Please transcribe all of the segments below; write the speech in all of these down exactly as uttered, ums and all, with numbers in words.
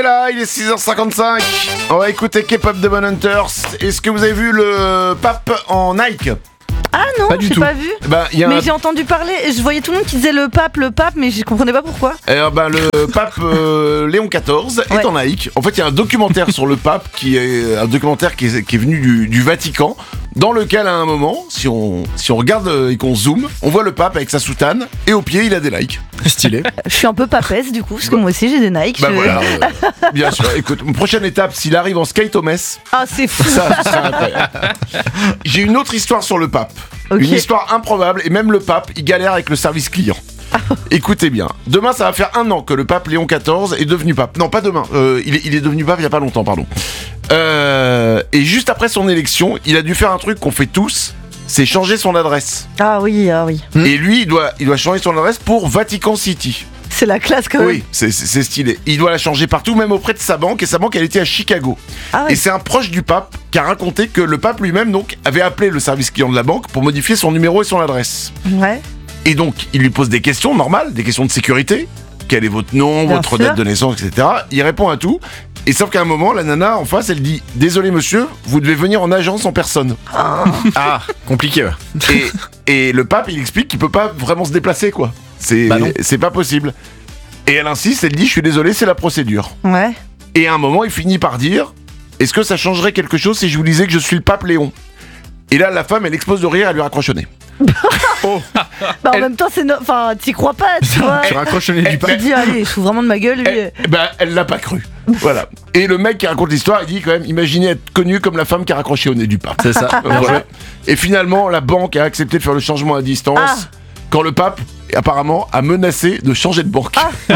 est là, il est six heures cinquante-cinq. On va écouter K-pop Demon Hunters. Est-ce que vous avez vu le pape en Nike ? Ah non, Pas du j'ai tout. pas vu. Bah, y a mais un... j'ai entendu parler, je voyais tout le monde qui disait le pape, le pape, mais je comprenais pas pourquoi. Alors, bah, le pape euh, Léon quatorze est Ouais. en Nike. En fait, il y a un documentaire sur le pape qui est un documentaire qui est, qui est venu du, du Vatican, dans lequel à un moment, si on, si on regarde et qu'on zoome, on voit le pape avec sa soutane et au pied il a des Nike. Stylé. Je suis un peu papesse du coup, parce que moi aussi j'ai des Nike. Bah je- voilà. euh, bien sûr. Écoute, mon prochaine étape, s'il arrive en skate au Metz, Ah c'est fou. ça, ce serait incroyable. J'ai une autre histoire sur le pape. Ok. Une histoire improbable, et même le pape, il galère avec le service client. Écoutez bien, demain ça va faire un an que le pape Léon quatorze est devenu pape. Non, pas demain, euh, il, est, il est devenu pape il y a pas longtemps, pardon. Euh, et juste après son élection, il a dû faire un truc qu'on fait tous, c'est changer son adresse. Ah oui, ah oui. Hmm. Et lui, il doit, il doit changer son adresse pour Vatican City. C'est la classe quand même. Oui, c'est, c'est, c'est stylé. Il doit la changer partout, même auprès de sa banque, et sa banque elle était à Chicago. Ah Et ouais. c'est un proche du pape qui a raconté que le pape lui-même donc avait appelé le service client de la banque pour modifier son numéro et son adresse. Ouais. Et donc, il lui pose des questions normales, des questions de sécurité. Quel est votre nom, Bien votre sûr. date de naissance, et cetera. Il répond à tout. Et sauf qu'à un moment, la nana en face, elle dit « Désolé monsieur, vous devez venir en agence en personne. Ah, compliqué, ouais. » et, et le pape, il explique qu'il peut pas vraiment se déplacer, quoi. C'est, Bah non. c'est pas possible. Et elle insiste, elle dit « Je suis désolé, c'est la procédure. Ouais. » Et à un moment, il finit par dire « Est-ce que ça changerait quelque chose si je vous disais que je suis le pape Léon ?» Et là, la femme, elle explose de rire, elle lui raccroche au nez. Bah en Elle- même temps c'est no... enfin t'y crois pas, tu vois. Tu raccroches le nez du Tu pape. dis allez, je fous vraiment de ma gueule lui. Elle, ben, elle l'a pas cru. Voilà. Et le mec qui raconte l'histoire, il dit quand même, imaginez être connu comme la femme qui a raccroché au nez du pape. C'est ça. Voilà. Et finalement, la banque a accepté de faire le changement à distance Ah. quand le pape, apparemment, a menacé de changer de banque.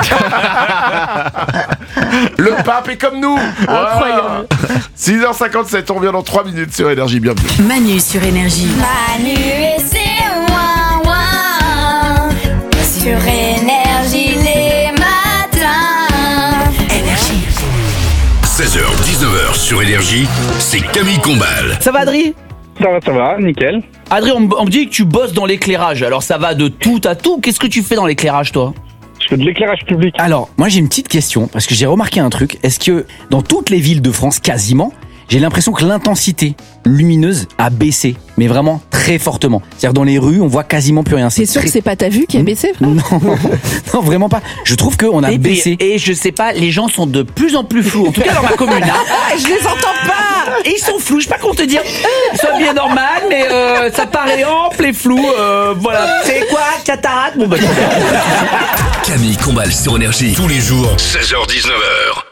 Le pape est comme nous. Voilà. Incroyable. six heures cinquante-sept, on revient dans trois minutes sur Énergie, bienvenue. Manu sur Énergie. Manu et c'est ouin ouin sur Énergie les matins. Énergie. seize heures dix-neuf heures sur Énergie, c'est Camille Combal. Ça va, Adri? Ça va, ça va, nickel. Adri, on, me- on me dit que tu bosses dans l'éclairage. Alors ça va de tout à tout. Qu'est-ce que tu fais dans l'éclairage, toi? Je fais de l'éclairage public. Alors, moi j'ai une petite question, parce que j'ai remarqué un truc. Est-ce que dans toutes les villes de France, quasiment, j'ai l'impression que l'intensité lumineuse a baissé, mais vraiment très fortement. C'est-à-dire dans les rues, on voit quasiment plus rien. C'est sûr très- que c'est pas ta vue qui a baissé, frère? Non, non, vraiment pas. Je trouve qu'on a Et, puis- baissé. et je sais pas, les gens sont de plus en plus flous. En tout cas dans ma commune. Hein. Je les entends pas. Et ils sont flous. Je sais pas comment te dire. C'est bien normal, mais euh, ça paraît ample et flou. Euh, voilà. C'est quoi, cataracte? Bon bah. Camille Combal sur Énergie, tous les jours, seize heures dix-neuf heures.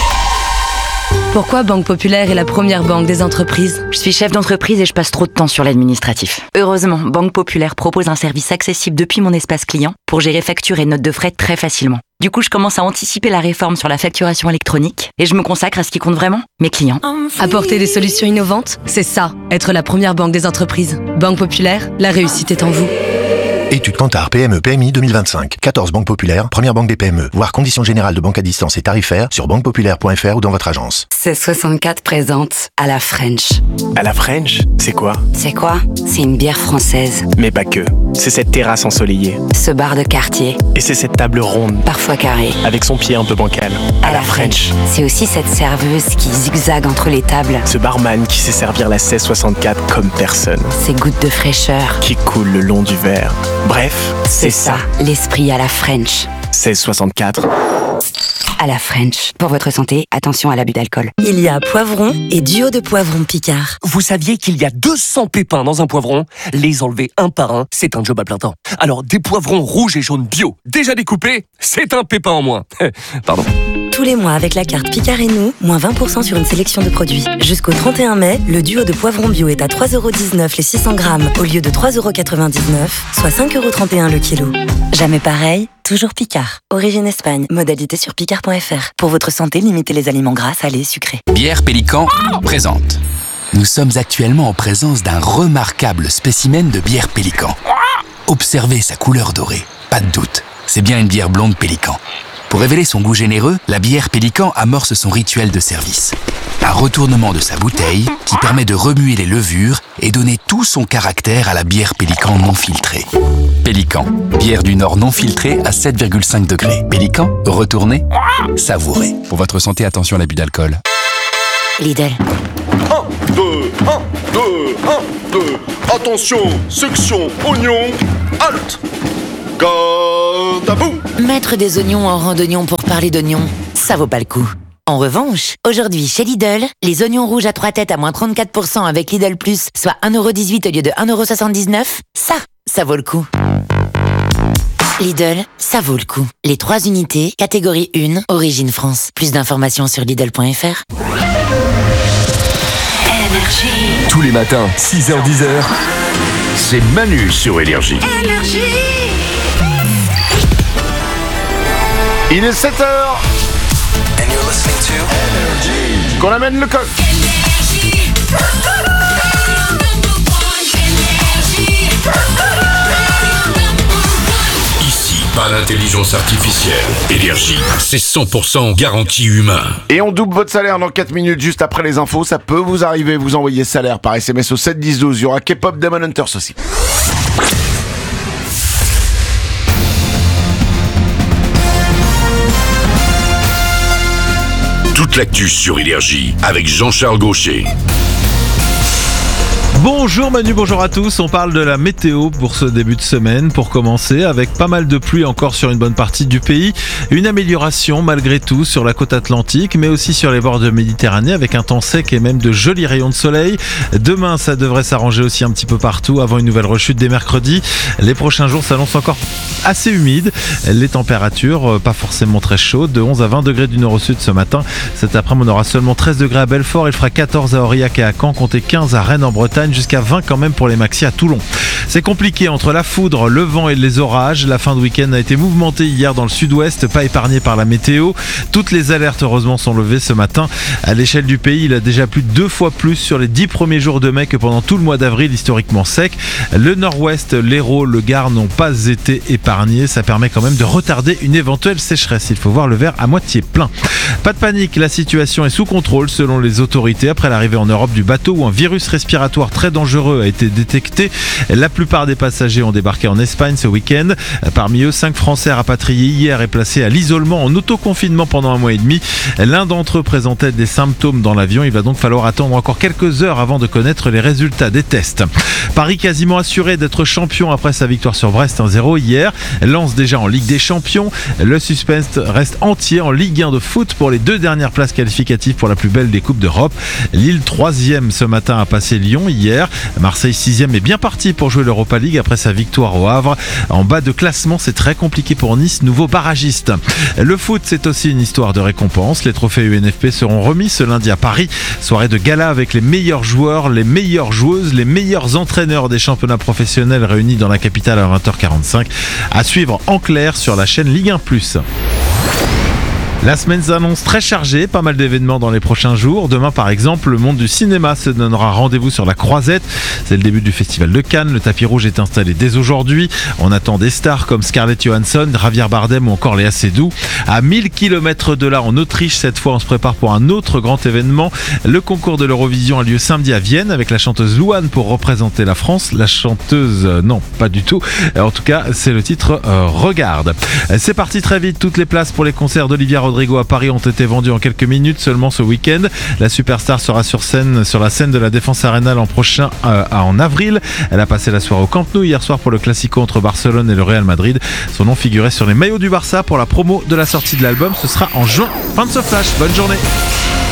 Pourquoi Banque Populaire est la première banque des entreprises? Je suis chef d'entreprise et je passe trop de temps sur l'administratif. Heureusement, Banque Populaire propose un service accessible depuis mon espace client pour gérer factures et notes de frais très facilement. Du coup, je commence à anticiper la réforme sur la facturation électronique et je me consacre à ce qui compte vraiment, mes clients. Apporter des solutions innovantes, c'est ça, être la première banque des entreprises. Banque Populaire, la réussite est en vous. Étude Kantar P M E P M I deux mille vingt-cinq. quatorze banques populaires, première banque des P M E. Voir conditions générales de banque à distance et tarifaires sur banque populaire point f r ou dans votre agence. seize soixante-quatre présente à la French. À la French, c'est quoi? C'est quoi? C'est une bière française. Mais pas que. C'est cette terrasse ensoleillée. Ce bar de quartier, Et c'est cette table ronde, parfois carré. avec son pied un peu bancal. À la French. C'est aussi cette serveuse qui zigzague entre les tables. Ce barman qui sait servir la seize soixante-quatre comme personne. Ces gouttes de fraîcheur. Qui coule le long du verre. Bref, c'est ça. L'esprit à la French. seize soixante-quatre. À la French. Pour votre santé, attention à l'abus d'alcool. Il y a poivron et duo de poivrons Picard. Vous saviez qu'il y a deux cents pépins dans un poivron? Les enlever un par un, c'est un job à plein temps. Alors, des poivrons rouges et jaunes bio, déjà découpés, c'est un pépin en moins. Pardon. Tous les mois avec la carte Picard et nous, moins vingt pour cent sur une sélection de produits. Jusqu'au trente et un mai, le duo de poivrons bio est à trois euros dix-neuf les six cents grammes au lieu de trois euros quatre-vingt-dix-neuf, soit cinq euros trente et un le kilo. Jamais pareil, toujours Picard. Origine Espagne, modalité sur picard point f r. Pour votre santé, limitez les aliments gras, salés, sucrés. Bière Pélican présente. Nous sommes actuellement en présence d'un remarquable spécimen de bière Pélican. Observez sa couleur dorée, pas de doute, c'est bien une bière blonde Pélican. Pour révéler son goût généreux, la bière Pélican amorce son rituel de service. Un retournement de sa bouteille qui permet de remuer les levures et donner tout son caractère à la bière Pélican non filtrée. Pélican, bière du Nord non filtrée à sept virgule cinq degrés. Pélican, retournez, savourez. Pour votre santé, attention à l'abus d'alcool. Lidl. un, deux, un, deux, un, deux. Attention, section, oignon, halte. Garde à vous. Mettre des oignons en rang d'oignons pour parler d'oignons, ça vaut pas le coup. En revanche, aujourd'hui chez Lidl, les oignons rouges à trois têtes à moins trente-quatre pour cent avec Lidl Plus, soit un euro dix-huit au lieu de un euro soixante-dix-neuf, ça, ça vaut le coup. Lidl, ça vaut le coup. Les trois unités, catégorie un, origine France. Plus d'informations sur Lidl point F R. Tous les matins, six heures dix heures, c'est Manu sur Énergie. Il est sept heures. Qu'on amène le coq. Ici, pas d'intelligence artificielle. Énergie, c'est cent pour cent garantie humain. Et on double votre salaire dans quatre minutes juste après les infos. Ça peut vous arriver, vous envoyez salaire par S M S au sept dix douze. Il y aura K-pop Demon Hunters aussi. Toute l'actu sur Énergie avec Jean-Charles Gaucher. Bonjour Manu, bonjour à tous. On parle de la météo pour ce début de semaine. Pour commencer, avec pas mal de pluie encore sur une bonne partie du pays. Une amélioration malgré tout sur la côte atlantique, mais aussi sur les bords de Méditerranée avec un temps sec et même de jolis rayons de soleil. Demain, ça devrait s'arranger aussi un petit peu partout avant une nouvelle rechute dès mercredi. Les prochains jours s'annoncent encore assez humides. Les températures, pas forcément très chaudes, de onze à vingt degrés du nord au sud ce matin. Cet après-midi, on aura seulement treize degrés à Belfort. Il fera quatorze à Aurillac et à Caen, comptez quinze à Rennes en Bretagne, jusqu'à vingt quand même pour les maxis à Toulon. C'est compliqué entre la foudre, le vent et les orages. La fin de week-end a été mouvementée hier dans le sud-ouest, pas épargnée par la météo. Toutes les alertes heureusement sont levées ce matin. À l'échelle du pays, il a déjà plu deux fois plus sur les dix premiers jours de mai que pendant tout le mois d'avril historiquement sec. Le nord-ouest, l'Hérault, le Gard n'ont pas été épargnés. Ça permet quand même de retarder une éventuelle sécheresse. Il faut voir le verre à moitié plein. Pas de panique, la situation est sous contrôle selon les autorités après l'arrivée en Europe du bateau où un virus respiratoire très dangereux a été détecté. La plupart des passagers ont débarqué en Espagne ce week-end. Parmi eux, cinq Français rapatriés hier et placés à l'isolement en autoconfinement pendant un mois et demi. L'un d'entre eux présentait des symptômes dans l'avion. Il va donc falloir attendre encore quelques heures avant de connaître les résultats des tests. Paris quasiment assuré d'être champion après sa victoire sur Brest un zéro hier. Lens déjà en Ligue des Champions. Le suspense reste entier en Ligue un de foot pour les deux dernières places qualificatives pour la plus belle des Coupes d'Europe. Lille troisième ce matin a passé Lyon hier. Marseille sixième est bien parti pour jouer l'Europa League après sa victoire au Havre. En bas de classement, c'est très compliqué pour Nice, nouveau barragiste. Le foot, c'est aussi une histoire de récompense. Les trophées U N F P seront remis ce lundi à Paris. Soirée de gala avec les meilleurs joueurs, les meilleures joueuses, les meilleurs entraîneurs des championnats professionnels réunis dans la capitale à vingt heures quarante-cinq. À suivre en clair sur la chaîne Ligue un plus. La semaine s'annonce très chargée, pas mal d'événements dans les prochains jours. Demain par exemple, le monde du cinéma se donnera rendez-vous sur la Croisette. C'est le début du festival de Cannes, le tapis rouge est installé dès aujourd'hui. On attend des stars comme Scarlett Johansson, Javier Bardem ou encore Léa Seydoux. À mille kilomètres de là, en Autriche, cette fois on se prépare pour un autre grand événement. Le concours de l'Eurovision a lieu samedi à Vienne avec la chanteuse Louane pour représenter la France. La chanteuse, euh, non, pas du tout. En tout cas, c'est le titre euh, Regarde. C'est parti très vite, toutes les places pour les concerts d'Olivia Rodrigo à Paris ont été vendues en quelques minutes seulement ce week-end. La superstar sera sur scène sur la scène de la Défense Arena l'an prochain euh, en avril. Elle a passé la soirée au Camp Nou hier soir pour le Classico entre Barcelone et le Real Madrid. Son nom figurait sur les maillots du Barça pour la promo de la sortie de l'album. Ce sera en juin. Fin de ce flash. Bonne journée.